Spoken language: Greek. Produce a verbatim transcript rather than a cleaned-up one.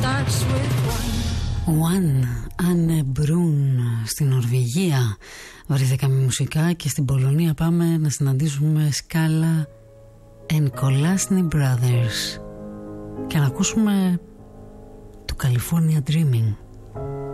One, Anne Brun στην Νορβηγία βρεθήκαμε μουσικά, και στην Πολωνία πάμε να συναντήσουμε Σκάλα and Kolasny Brothers και να ακούσουμε το California Dreaming.